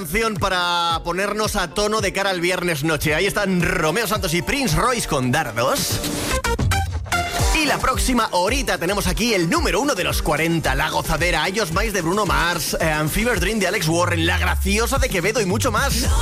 Canción para ponernos a tono de cara al viernes noche. Ahí están Romeo Santos y Prince Royce con Dardos. Y la próxima horita tenemos aquí el número 1 de los 40, La Gozadera, I Just Mice de Bruno Mars, Fever Dream de Alex Warren, La Graciosa de Quevedo y mucho más.